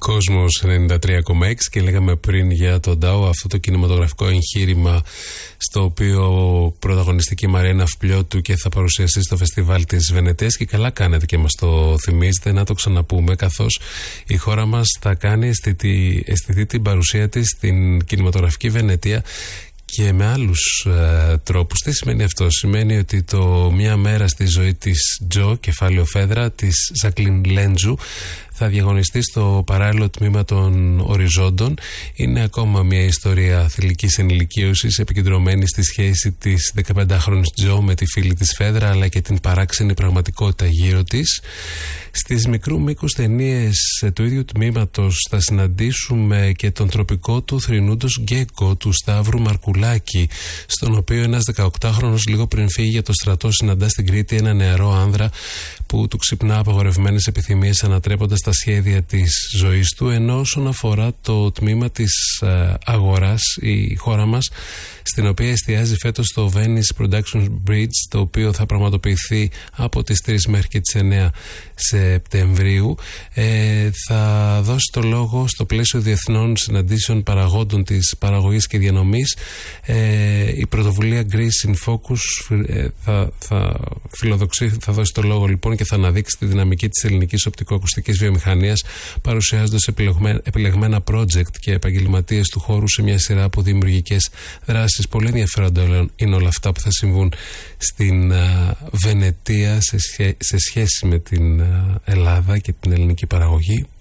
Κόσμος 93,6 και λέγαμε πριν για τον ΤΑΟ, αυτό το κινηματογραφικό εγχείρημα στο οποίο πρωταγωνιστική Μαρία Ναυπλιώτου και θα παρουσιαστεί στο φεστιβάλ της Βενετίας, και καλά κάνετε και μας το θυμίζετε, να το ξαναπούμε, καθώς η χώρα μας θα κάνει αισθητή την παρουσία της στην κινηματογραφική Βενετία και με άλλους τρόπους. Τι σημαίνει αυτό? Σημαίνει ότι το «Μια μέρα στη ζωή της Τζο», κεφάλαιο Φέδρα, της Ζακλίν Λέντζου, θα διαγωνιστεί στο παράλληλο τμήμα των Οριζόντων. Είναι ακόμα μια ιστορία θηλυκής ενηλικίωσης, επικεντρωμένη στη σχέση της 15χρονης Τζο με τη φίλη της Φέδρα, αλλά και την παράξενη πραγματικότητα γύρω της. Στις μικρού μήκους ταινίες του ίδιου τμήματος θα συναντήσουμε και τον τροπικό του θρηνούντος Γκέκο του Σταύρου Μαρκουλάκη, στον οποίο ένας 18χρονος λίγο πριν φύγει για το στρατό συναντά στην Κρήτη ένα νεαρό άνδρα που του ξυπνά απαγορευμένες επιθυμίες, ανατρέποντας τα σχέδια της ζωής του. Ενώ όσον αφορά το τμήμα της αγοράς, η χώρα μας, στην οποία εστιάζει φέτος το Venice Productions Bridge, το οποίο θα πραγματοποιηθεί από τις 3 μέχρι και τις 9 Σεπτεμβρίου, θα δώσει το λόγο στο πλαίσιο διεθνών συναντήσεων παραγόντων της παραγωγής και διανομής. Η πρωτοβουλία Greece in Focus θα δώσει το λόγο λοιπόν και θα αναδείξει τη δυναμική της ελληνικής οπτικοακουστικής βιομηχανίας, παρουσιάζοντας επιλεγμένα project και επαγγελματίες του χώρου σε μια σειρά από δημιουργικές δράσεις. Πολύ ενδιαφέροντα είναι όλα αυτά που θα συμβούν στην Βενετία σε σχέση με την Ελλάδα και την ελληνική παραγωγή.